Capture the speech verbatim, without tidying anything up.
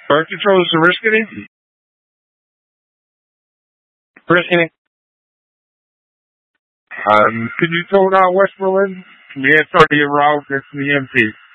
Birth control is a risk any? Risk any? Um, can you tone out West Berlin? Can you answer your route next to the M P?